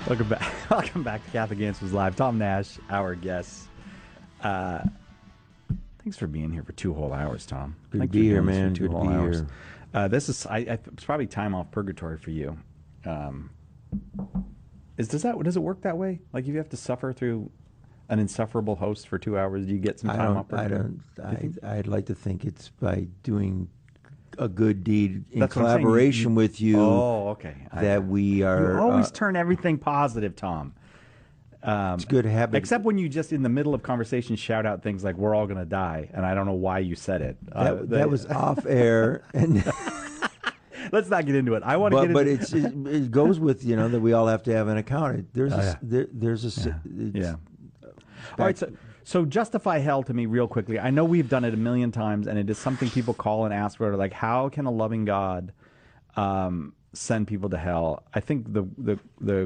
Welcome back. Welcome back to Catholic Answers Live. Tom Nash, our guest. Uh, thanks for being here for 2 whole hours, Tom. Good to Thanks be for here, doing this for man. 2 Good to whole be hours. here. This is it's probably time off purgatory for you. Does it work that way? Like if you have to suffer through an insufferable host for 2 hours, do you get some time off purgatory? I'd like to think it's by doing a good deed in That's what I'm saying. collaboration with you. Oh, okay. That we are. You always turn everything positive, Tom. It's good habit. Except when you just in the middle of conversation shout out things like "We're all going to die," and I don't know why you said it. That was off air, and let's not get into it. I want to get into. But it goes with that we all have to have an account. There's yeah. All right, so justify hell to me real quickly. I know we've done it a million times, and it is something people call and ask for. Like, how can a loving God send people to hell? I think the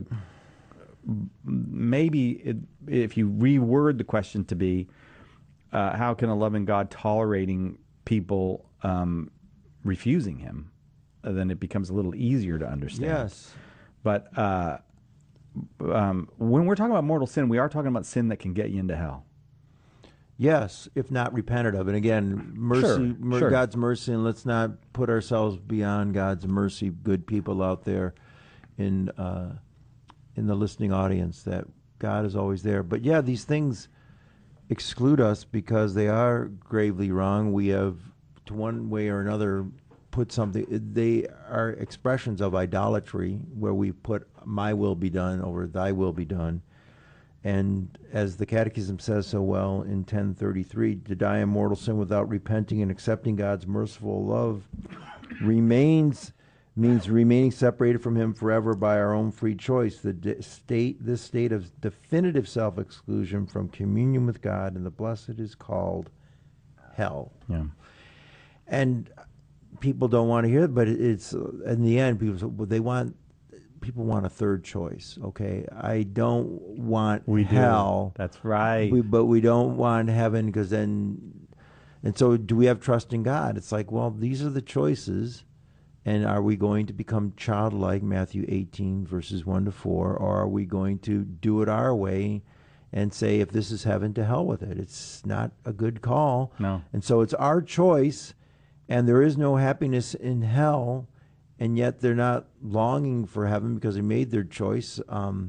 maybe if you reword the question to be, how can a loving God tolerating people refusing Him? Then it becomes a little easier to understand. Yes, but when we're talking about mortal sin, we are talking about sin that can get you into hell. Yes, if not repented of. And again, mercy, Sure. God's mercy, and let's not put ourselves beyond God's mercy. Good people out there in the listening audience, that God is always there. But yeah, these things exclude us because they are gravely wrong. We have, to one way or another, put something. They are expressions of idolatry, where we put "my will be done" over "thy will be done." And as the Catechism says so well in 1033, to die in mortal sin without repenting and accepting God's merciful love means remaining separated from Him forever by our own free choice. This state of definitive self-exclusion from communion with God and the blessed is called hell. Yeah. And people don't want to hear it, but it's in the end, people want a third choice. Okay, I don't want hell. That's right. But we don't want heaven, because then, and so do we have trust in God? It's like, well, these are the choices, and are we going to become childlike, Matthew 18 verses 1-4, or are we going to do it our way and say, if this is heaven, to hell with it? It's not a good call. No. And so it's our choice, and there is no happiness in hell. And yet they're not longing for heaven because they made their choice.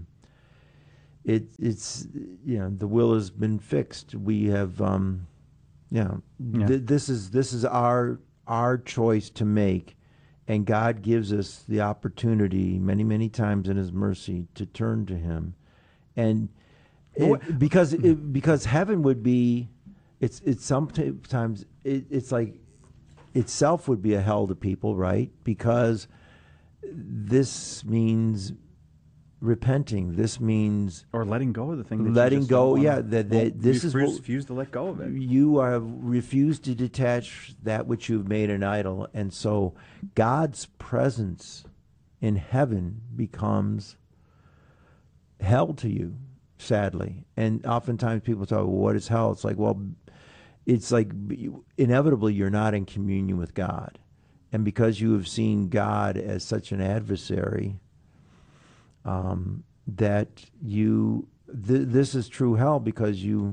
It's the will has been fixed. We have this is our choice to make, and God gives us the opportunity many times in His mercy to turn to Him, and because heaven would be it's sometimes it's like itself would be a hell to people, right? Because this means repenting. This means letting go of the thing. Letting go, yeah. This is refuse to let go of it. You have refused to detach that which you've made an idol, and so God's presence in heaven becomes hell to you, sadly. And oftentimes people talk, well, what is hell? It's like, well, it's like inevitably you're not in communion with God. And because you have seen God as such an adversary, that this is true hell, because you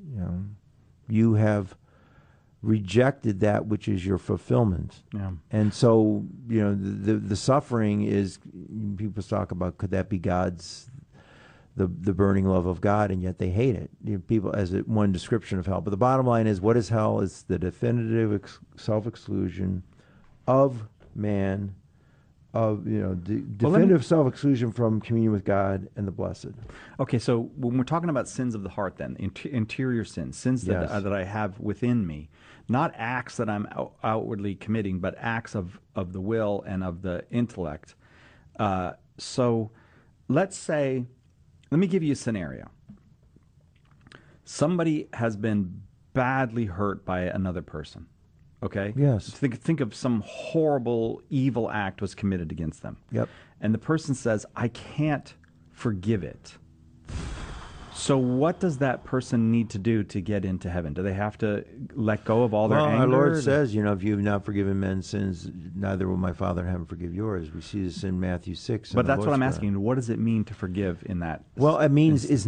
have rejected that which is your fulfillment. Yeah. And so, the suffering is, people talk about, could that be God's, the burning love of God, and yet they hate it. People, as one description of hell. But the bottom line is, what is hell? It's the definitive self-exclusion of man, definitive self-exclusion from communion with God and the blessed. Okay, so when we're talking about sins of the heart, then interior sins that that I have within me, not acts that I'm outwardly committing, but acts of the will and of the intellect. So let's say. Let me give you a scenario. Somebody has been badly hurt by another person. Okay? Yes. Think of some horrible, evil act was committed against them. Yep. And the person says, I can't forgive it. So what does that person need to do to get into heaven? Do they have to let go of all their anger? Our Lord says, if you have not forgiven men's sins, neither will my Father in heaven forgive yours. We see this in Matthew 6. But that's what I'm asking. What does it mean to forgive in that? Well, it means it's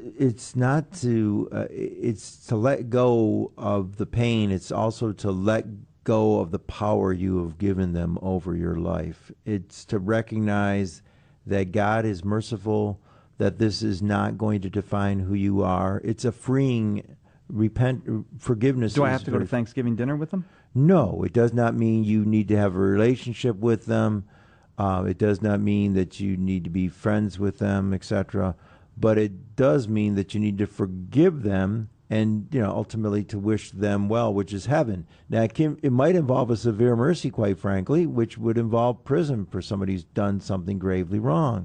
to let go of the pain. It's also to let go of the power you have given them over your life. It's to recognize that God is merciful, that this is not going to define who you are. It's a freeing forgiveness. Do I have to go to Thanksgiving dinner with them? No, it does not mean you need to have a relationship with them. It does not mean that you need to be friends with them, etc. But it does mean that you need to forgive them and, ultimately to wish them well, which is heaven. Now, it might involve a severe mercy, quite frankly, which would involve prison for somebody who's done something gravely wrong.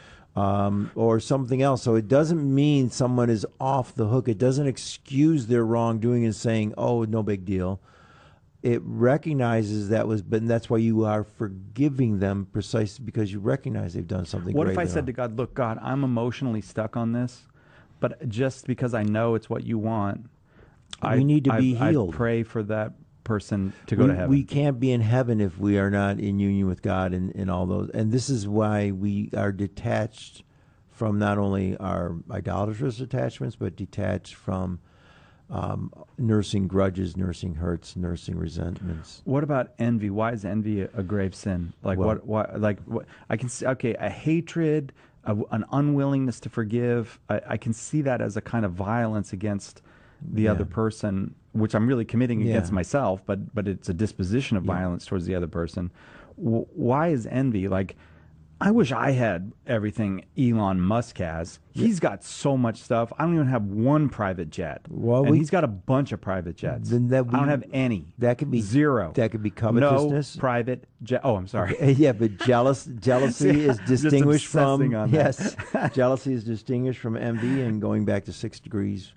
Or something else. So it doesn't mean someone is off the hook. It doesn't excuse their wrongdoing and saying, oh, no big deal. It recognizes but that's why you are forgiving them precisely because you recognize they've done something What if I wrong. said to God, look, God, I'm emotionally stuck on this, but just because I know it's what you want, we need to be healed. I pray for that person to go to heaven. We can't be in heaven if we are not in union with God and all those. And this is why we are detached from not only our idolatrous attachments, but detached from nursing grudges, nursing hurts, nursing resentments. What about envy? Why is envy a grave sin? Like what? I can see. Okay, a hatred, an unwillingness to forgive. I can see that as a kind of violence against the other person, which I'm really committing against myself, but it's a disposition of violence towards the other person. Why is envy? Like, I wish I had everything Elon Musk has. He's got so much stuff. I don't even have one private jet. Well, and he's got a bunch of private jets. I don't have any. That could be zero. That could be covetousness. No private jet. Oh, I'm sorry. Yeah, but jealousy is distinguished from jealousy is distinguished from envy, and going back to 6 degrees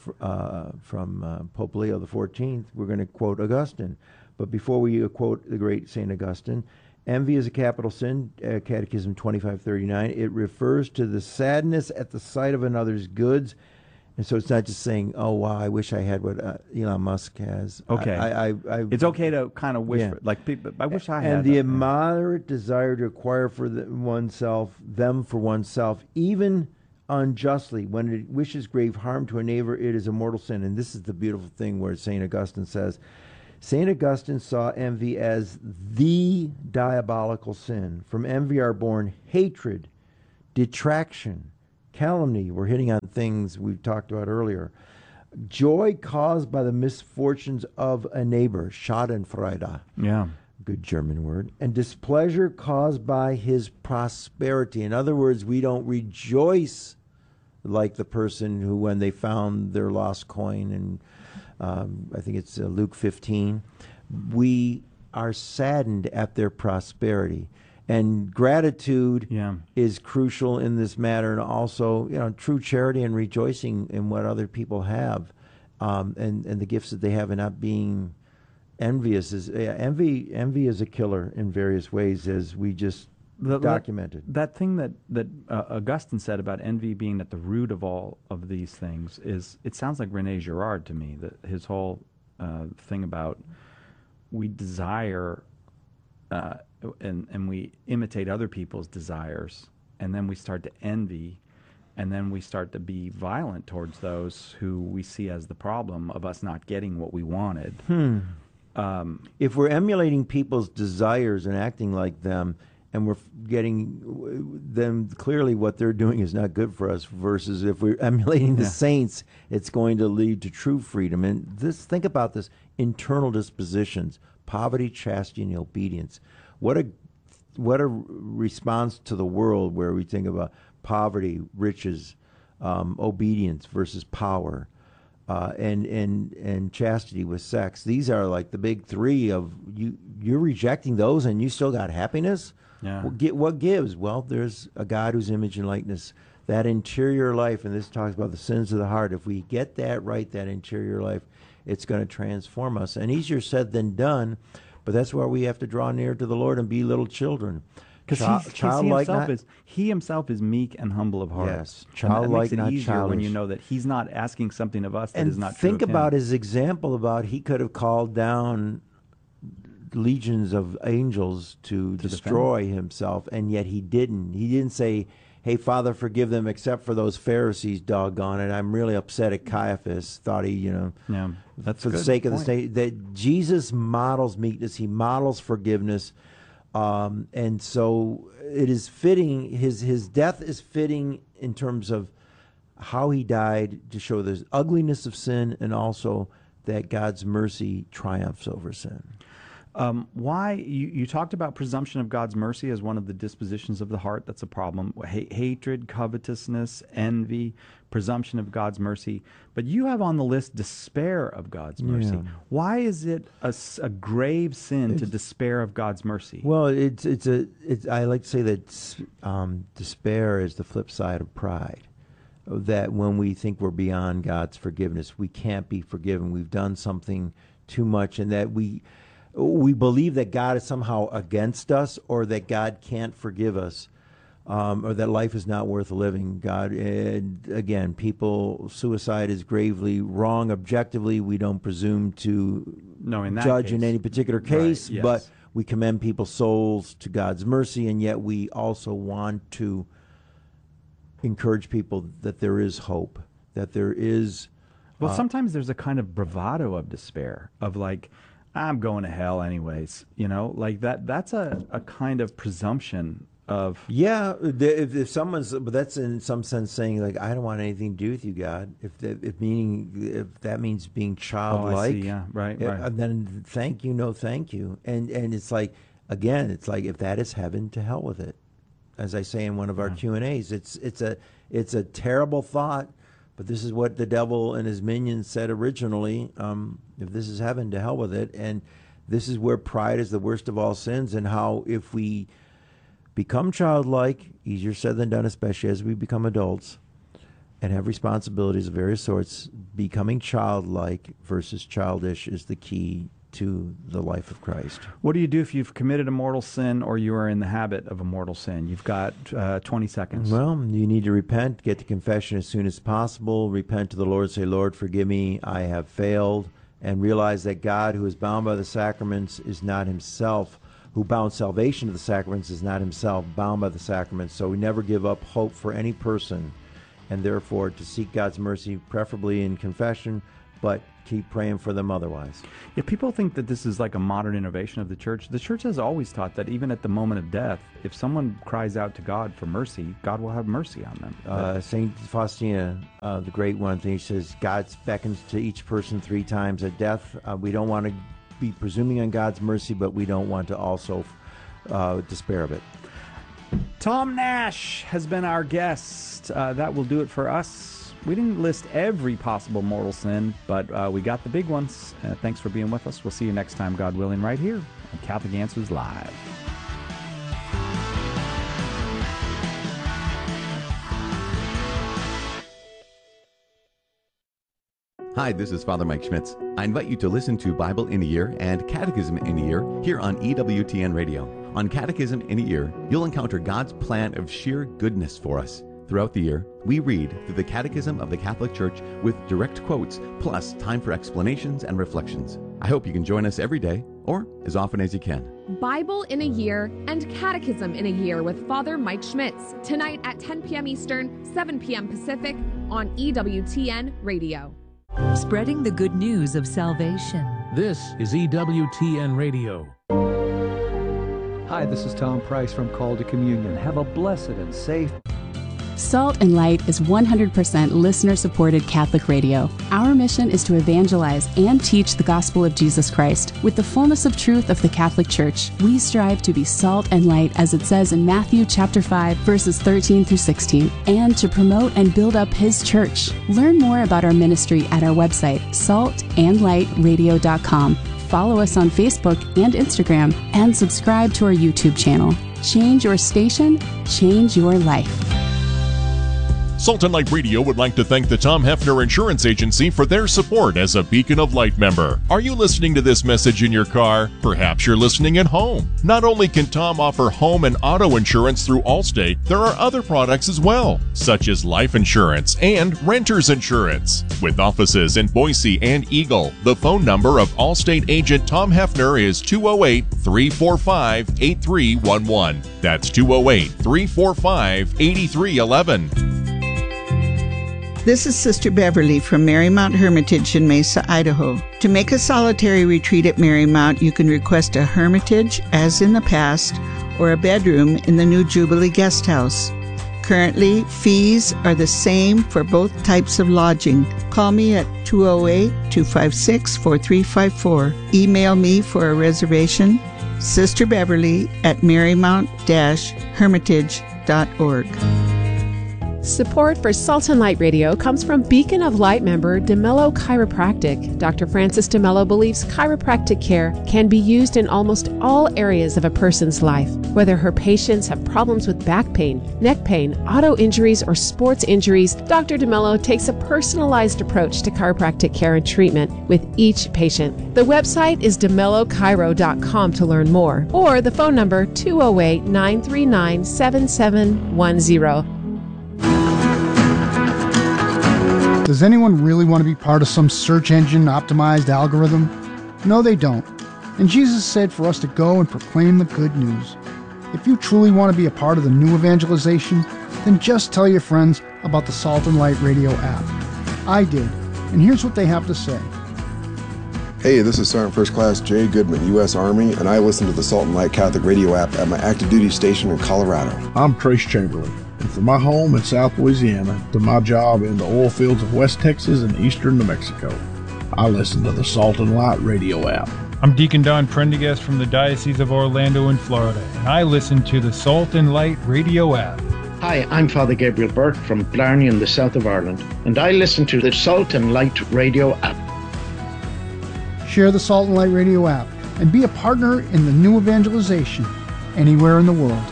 from Pope Leo the 14th, we're going to quote Augustine. But before we quote the great Saint Augustine, envy is a capital sin, Catechism 2539. It refers to the sadness at the sight of another's goods. And so it's not just saying, oh, wow, I wish I had what Elon Musk has. Okay. It's okay to kind of wish, like, people, I wish I had. And the immoderate desire to acquire for them for oneself, even unjustly, when it wishes grave harm to a neighbor, it is a mortal sin. And this is the beautiful thing where St. Augustine says, St. Augustine saw envy as the diabolical sin. From envy are born hatred, detraction, calumny. We're hitting on things we've talked about earlier. Joy caused by the misfortunes of a neighbor, Schadenfreude. Yeah. Good German word. And displeasure caused by his prosperity. In other words, we don't rejoice like the person who, when they found their lost coin, and I think it's Luke 15, we are saddened at their prosperity. And gratitude is crucial in this matter, and also, true charity and rejoicing in what other people have, and the gifts that they have, and not being envious. Envy is a killer in various ways, as we just documented. That thing that Augustine said about envy being at the root of all of these things it sounds like René Girard to me, that his whole thing about we desire and we imitate other people's desires, and then we start to envy, and then we start to be violent towards those who we see as the problem of us not getting what we wanted. If we're emulating people's desires and acting like them, and we're getting them, clearly what they're doing is not good for us, versus if we're emulating the saints, it's going to lead to true freedom. And think about this: internal dispositions, poverty, chastity, and obedience. What a response to the world where we think about poverty, riches, obedience versus power, and chastity with sex. These are like the big three of you. You're rejecting those, and you still got happiness. Yeah. What gives? Well, there's a God whose image and likeness, that interior life, and this talks about the sins of the heart. If we get that right, that interior life, it's going to transform us. And easier said than done, but that's why we have to draw near to the Lord and be little children. Because he himself is meek and humble of heart. Yes, childlike, not childish. When you know that he's not asking something of us that is not true. And think about him. his example about he could have called down legions of angels to destroy himself, and yet he didn't. He didn't say, "Hey, Father, forgive them," except for those Pharisees, doggone it. I'm really upset at Caiaphas. Thought he, that's for the sake of the state. That Jesus models meekness. He models forgiveness. And so it is fitting, his death is fitting in terms of how he died, to show the ugliness of sin and also that God's mercy triumphs over sin. Why you talked about presumption of God's mercy as one of the dispositions of the heart. That's a problem. Hatred, covetousness, envy, presumption of God's mercy. But you have on the list despair of God's mercy. Yeah. Why is it a grave sin to despair of God's mercy? Well, I like to say that despair is the flip side of pride. That when we think we're beyond God's forgiveness, we can't be forgiven. We've done something too much, and that we believe that God is somehow against us, or that God can't forgive us, or that life is not worth living. Again, suicide is gravely wrong objectively. We don't presume to judge in any particular case, right, yes. But we commend people's souls to God's mercy, and yet we also want to encourage people that there is hope, that there is... Well, sometimes there's a kind of bravado of despair, of like, I'm going to hell anyways, like that's a kind of presumption of... Yeah, if someone's... But that's in some sense saying, like, I don't want anything to do with you, God. If that means being childlike... Oh, I see, yeah, right. Then thank you, no thank you. And it's like, again, it's like, if that is heaven, to hell with it. As I say in one of our Q&As, it's a terrible thought, but this is what the devil and his minions said originally. If this is heaven, to hell with it. And this is where pride is the worst of all sins, and how if we become childlike, easier said than done, especially as we become adults and have responsibilities of various sorts, becoming childlike versus childish is the key to the life of Christ. What do you do if you've committed a mortal sin, or you are in the habit of a mortal sin? You've got 20 seconds. Well, you need to repent, get to confession as soon as possible, repent to the Lord, say, Lord, forgive me, I have failed, and realize that God, who is bound by the sacraments, is not himself, who bound salvation to the sacraments is not himself bound by the sacraments. So we never give up hope for any person, and therefore to seek God's mercy, preferably in confession, but keep praying for them otherwise. Yeah, people think that this is like a modern innovation of the church. The church has always taught that even at the moment of death, if someone cries out to God for mercy, God will have mercy on them. St. Faustina, the great one, he says, God beckons to each person 3 times at death. We don't want to be presuming on God's mercy, but we don't want to also despair of it. Tom Nash has been our guest. That will do it for us. We didn't list every possible mortal sin, but we got the big ones. Thanks for being with us. We'll see you next time, God willing, right here on Catholic Answers Live. Hi, this is Father Mike Schmitz. I invite you to listen to Bible in a Year and Catechism in a Year here on EWTN Radio. On Catechism in a Year, you'll encounter God's plan of sheer goodness for us. Throughout the year, we read through the Catechism of the Catholic Church with direct quotes, plus time for explanations and reflections. I hope you can join us every day, or as often as you can. Bible in a Year and Catechism in a Year with Father Mike Schmitz, tonight at 10 p.m. Eastern, 7 p.m. Pacific, on EWTN Radio. Spreading the good news of salvation. This is EWTN Radio. Hi, this is Tom Price from Call to Communion. Have a blessed and safe... Salt and Light is 100% listener-supported Catholic radio. Our mission is to evangelize and teach the gospel of Jesus Christ. With the fullness of truth of the Catholic Church, we strive to be salt and light, as it says in Matthew chapter 5, verses 13 through 16, and to promote and build up His church. Learn more about our ministry at our website, saltandlightradio.com. Follow us on Facebook and Instagram, and subscribe to our YouTube channel. Change your station, change your life. Salt and Light Radio would like to thank the Tom Hefner Insurance Agency for their support as a Beacon of Light member. Are you listening to this message in your car? Perhaps you're listening at home. Not only can Tom offer home and auto insurance through Allstate, there are other products as well, such as life insurance and renter's insurance. With offices in Boise and Eagle, the phone number of Allstate agent Tom Hefner is 208-345-8311. That's 208-345-8311. This is Sister Beverly from Marymount Hermitage in Mesa, Idaho. To make a solitary retreat at Marymount, you can request a hermitage, as in the past, or a bedroom in the new Jubilee Guest House. Currently, fees are the same for both types of lodging. Call me at 208-256-4354. Email me for a reservation, sisterbeverly@marymount-hermitage.org. Support for Salt and Light Radio comes from Beacon of Light member DeMello Chiropractic. Dr. Francis DeMello believes chiropractic care can be used in almost all areas of a person's life. Whether her patients have problems with back pain, neck pain, auto injuries, or sports injuries, Dr. DeMello takes a personalized approach to chiropractic care and treatment with each patient. The website is DeMelloChiro.com to learn more, or the phone number 208-939-7710. Does anyone really want to be part of some search engine optimized algorithm? No, they don't. And Jesus said for us to go and proclaim the good news. If you truly want to be a part of the new evangelization, then just tell your friends about the Salt and Light Radio app. I did, and here's what they have to say. Hey, this is Sergeant First Class Jay Goodman, U.S. Army, and I listen to the Salt and Light Catholic Radio app at my active duty station in Colorado. I'm Trace Chamberlain. And from my home in South Louisiana to my job in the oil fields of West Texas and eastern New Mexico, I listen to the Salt and Light Radio app. I'm Deacon Don Prendergast from the Diocese of Orlando in Florida, and I listen to the Salt and Light Radio app. Hi, I'm Father Gabriel Burke from Blarney in the south of Ireland, and I listen to the Salt and Light Radio app. Share the Salt and Light Radio app and be a partner in the new evangelization anywhere in the world.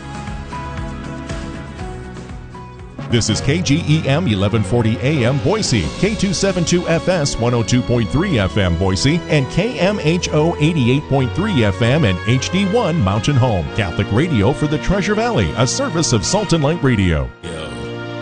This is KGEM 1140 AM Boise, K272FS 102.3 FM Boise, and KMHO 88.3 FM and HD1 Mountain Home. Catholic radio for the Treasure Valley, a service of Salt and Light Radio.